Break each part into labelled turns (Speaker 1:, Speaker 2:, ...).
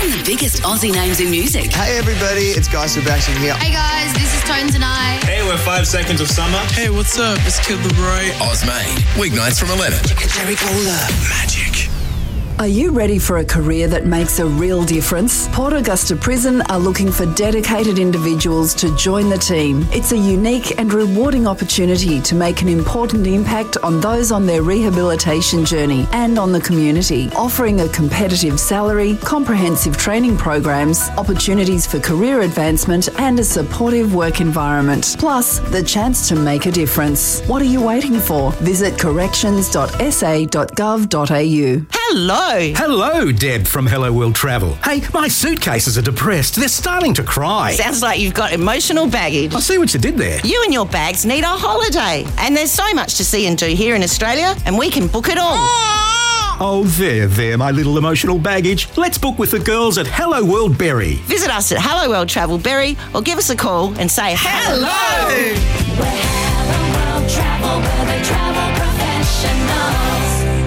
Speaker 1: and the biggest Aussie names in music.
Speaker 2: Hey everybody, it's Guy Sebastian here.
Speaker 3: Hey guys, this is Tones and I.
Speaker 4: Hey, we're 5 Seconds of Summer.
Speaker 5: Hey, what's up? It's Kid Laroi.
Speaker 6: Ozmade, weeknights from 11. Jerry Bowler, Magic.
Speaker 7: Are you ready for a career that makes a real difference? Port Augusta Prison are looking for dedicated individuals to join the team. It's a unique and rewarding opportunity to make an important impact on those on their rehabilitation journey and on the community, offering a competitive salary, comprehensive training programs, opportunities for career advancement and a supportive work environment. Plus, the chance to make a difference. What are you waiting for? Visit corrections.sa.gov.au.
Speaker 8: Hello, Deb from Hello World Travel. Hey, my suitcases are depressed. They're starting to cry.
Speaker 9: Sounds like you've got emotional baggage.
Speaker 8: I see what you did there.
Speaker 9: You and your bags need a holiday. And there's so much to see and do here in Australia, and we can book it all.
Speaker 8: Oh, there, my little emotional baggage. Let's book with the girls at Hello World Berry.
Speaker 9: Visit us at Hello World Travel Berry or give us a call and say hello.
Speaker 10: We're Hello World Travel, where they travel professionals.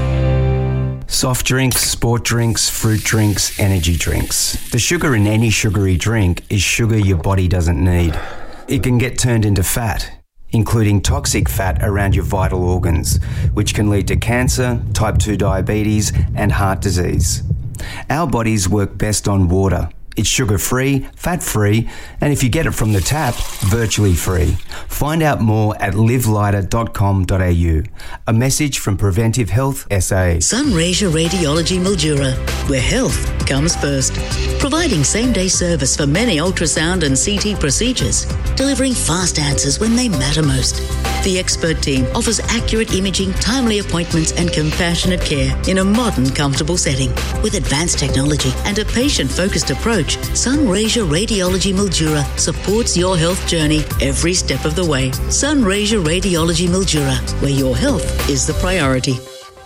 Speaker 11: Soft drinks, sport drinks, fruit drinks, energy drinks. The sugar in any sugary drink is sugar your body doesn't need. It can get turned into fat, including toxic fat around your vital organs, which can lead to cancer, type 2 diabetes, and heart disease. Our bodies work best on water. It's sugar-free, fat-free, and if you get it from the tap, virtually free. Find out more at livelighter.com.au. A message from Preventive Health SA.
Speaker 12: Sunraysia Radiology Mildura, where health comes first. Providing same-day service for many ultrasound and CT procedures, delivering fast answers when they matter most. The expert team offers accurate imaging, timely appointments and compassionate care in a modern, comfortable setting. With advanced technology and a patient-focused approach, Sunraysia Radiology Mildura supports your health journey every step of the way. Sunraysia Radiology Mildura, where your health is the priority.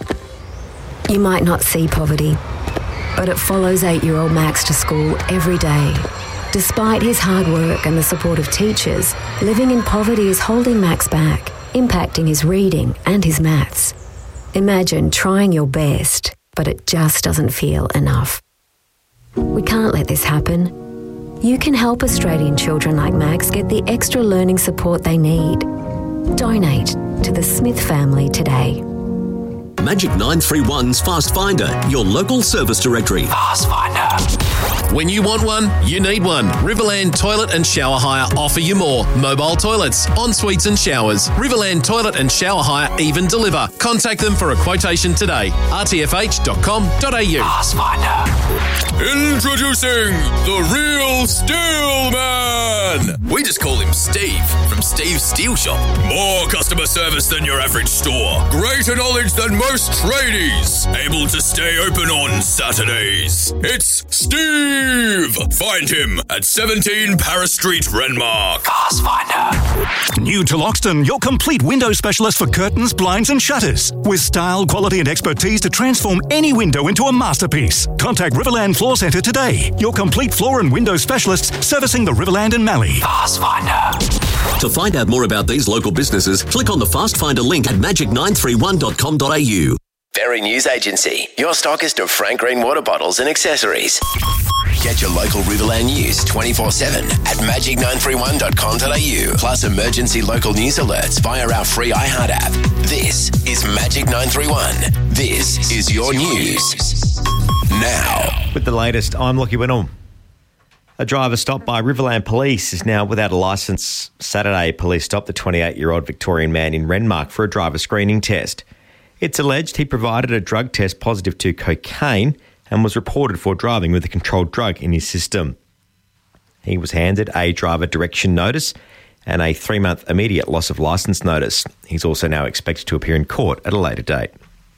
Speaker 13: You might not see poverty, but it follows 8-year-old Max to school every day. Despite his hard work and the support of teachers, living in poverty is holding Max back, impacting his reading and his maths. Imagine trying your best, but it just doesn't feel enough. We can't let this happen. You can help Australian children like Max get the extra learning support they need. Donate to the Smith family today.
Speaker 14: Magic 931's Fast Finder, your local service directory.
Speaker 6: Fast Finder.
Speaker 14: When you want one, you need one. Riverland Toilet and Shower Hire offer you more. Mobile toilets, en-suites and showers. Riverland Toilet and Shower Hire even deliver. Contact them for a quotation today. rtfh.com.au.
Speaker 6: Fast Finder.
Speaker 15: Introducing the real Steel Man.
Speaker 6: We just call him Steve from Steve's Steel Shop.
Speaker 15: More customer service than your average store. Greater knowledge than most tradies. Able to stay open on Saturdays. It's Steve. Find him at 17 Paris Street, Renmark.
Speaker 6: Fast Finder.
Speaker 8: New to Loxton, your complete window specialist for curtains, blinds and shutters. With style, quality and expertise to transform any window into a masterpiece. Contact Riverland Floor Centre today. Your complete floor and window specialists servicing the Riverland and Mallee.
Speaker 6: Fast Finder.
Speaker 14: To find out more about these local businesses, click on the Fast Finder link at magic931.com.au.
Speaker 16: Berry News Agency, your stockist of Frank Green water bottles and accessories. Get your local Riverland news 24/7 at magic931.com.au. Plus emergency local news alerts via our free iHeart app. This is Magic 931. This is your news. Now.
Speaker 17: With the latest, I'm Lockie Winnell. A driver stopped by Riverland Police is now without a licence. Saturday, police stopped the 28-year-old Victorian man in Renmark for a driver screening test. It's alleged he provided a drug test positive to cocaine and was reported for driving with a controlled drug in his system. He was handed a driver direction notice and a 3-month immediate loss of licence notice. He's also now expected to appear in court at a later date.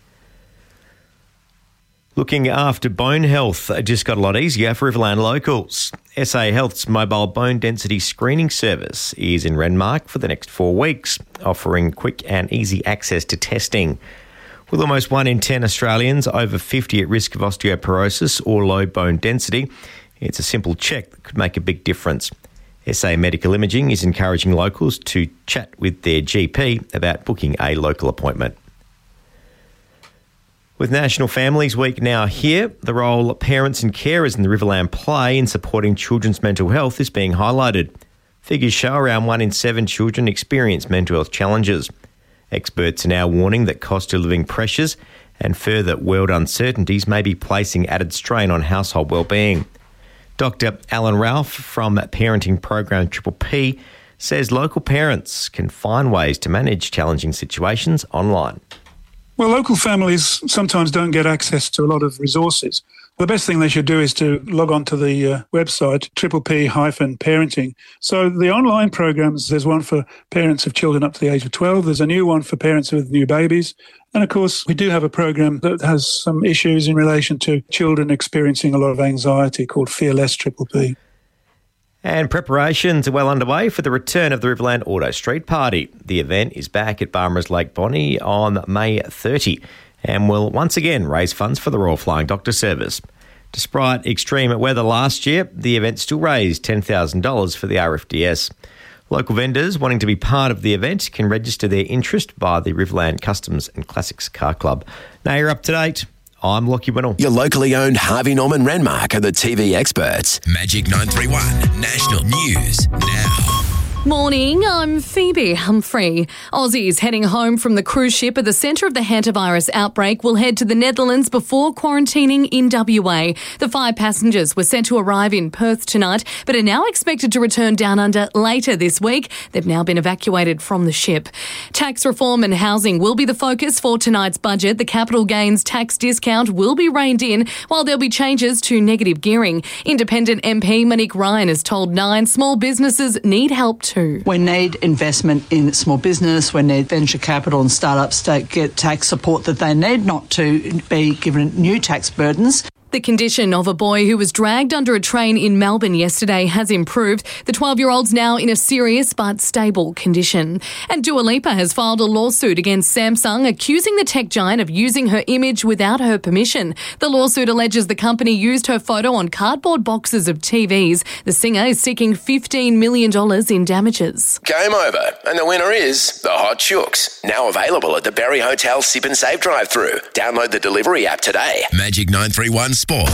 Speaker 17: Looking after bone health just got a lot easier for Riverland locals. SA Health's mobile bone density screening service is in Renmark for the next 4 weeks, offering quick and easy access to testing. With almost 1 in 10 Australians over 50 at risk of osteoporosis or low bone density, it's a simple check that could make a big difference. SA Medical Imaging is encouraging locals to chat with their GP about booking a local appointment. With National Families Week now here, the role parents and carers in the Riverland play in supporting children's mental health is being highlighted. Figures show around 1 in 7 children experience mental health challenges. Experts are now warning that cost of living pressures and further world uncertainties may be placing added strain on household wellbeing. Dr. Alan Ralph from parenting program Triple P says local parents can find ways to manage challenging situations online.
Speaker 4: Well, local families sometimes don't get access to a lot of resources. The best thing they should do is to log on to the website, triple-P-parenting. So the online programs, there's one for parents of children up to the age of 12. There's a new one for parents with new babies. And, of course, we do have a program that has some issues in relation to children experiencing a lot of anxiety called Fear Less Triple P.
Speaker 17: And preparations are well underway for the return of the Riverland Auto Street Party. The event is back at Barmera's Lake Bonnie on May 30 and will once again raise funds for the Royal Flying Doctor Service. Despite extreme weather last year, the event still raised $10,000 for the RFDS. Local vendors wanting to be part of the event can register their interest via the Riverland Customs and Classics Car Club. Now you're up to date. I'm Lockie Winnell.
Speaker 16: Your locally owned Harvey Norman Renmark are the TV experts. Magic 931 National News now.
Speaker 18: Morning, I'm Phoebe Humphrey. Aussies heading home from the cruise ship at the centre of the hantavirus outbreak will head to the Netherlands before quarantining in WA. The 5 passengers were set to arrive in Perth tonight, but are now expected to return down under later this week. They've now been evacuated from the ship. Tax reform and housing will be the focus for tonight's budget. The capital gains tax discount will be reined in, while there'll be changes to negative gearing. Independent MP Monique Ryan has told Nine small businesses need help too.
Speaker 19: We need investment in small business. We need venture capital and startups to get tax support that they need, not to be given new tax burdens.
Speaker 18: The condition of a boy who was dragged under a train in Melbourne yesterday has improved. The 12-year-old's now in a serious but stable condition. And Dua Lipa has filed a lawsuit against Samsung, accusing the tech giant of using her image without her permission. The lawsuit alleges the company used her photo on cardboard boxes of TVs. The singer is seeking $15 million in damages.
Speaker 16: Game over, and the winner is the Hot Chooks. Now available at the Berry Hotel Sip and Save drive-thru. Download the delivery app today. Magic 931 Sport.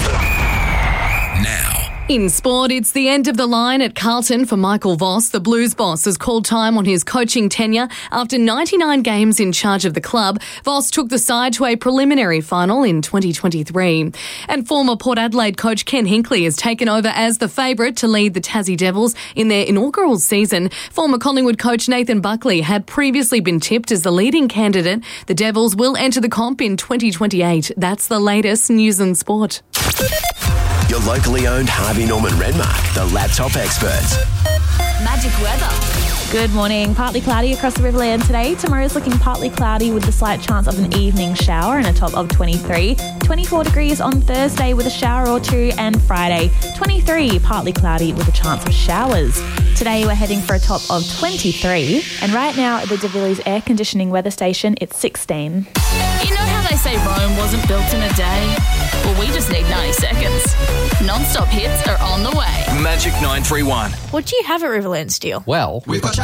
Speaker 16: Now.
Speaker 18: In sport, it's the end of the line at Carlton for Michael Voss. The Blues boss has called time on his coaching tenure. After 99 games in charge of the club, Voss took the side to a preliminary final in 2023. And former Port Adelaide coach Ken Hinkley has taken over as the favourite to lead the Tassie Devils in their inaugural season. Former Collingwood coach Nathan Buckley had previously been tipped as the leading candidate. The Devils will enter the comp in 2028. That's the latest news and sport.
Speaker 16: Your locally owned Harvey Norman Renmark, the laptop experts.
Speaker 3: Magic weather.
Speaker 20: Good morning. Partly cloudy across the Riverland today. Tomorrow's looking partly cloudy with the slight chance of an evening shower and a top of 23. 24 degrees on Thursday with a shower or two, and Friday 23, partly cloudy with a chance of showers. Today we're heading for a top of 23, and right now at the De Villiers air conditioning weather station it's 16.
Speaker 3: You know how they say Rome wasn't built in a day? Well, we just need 90 seconds. Non-stop hits are on the way.
Speaker 6: Magic 931.
Speaker 20: What do you have at Riverland Steel?
Speaker 6: Well, we've got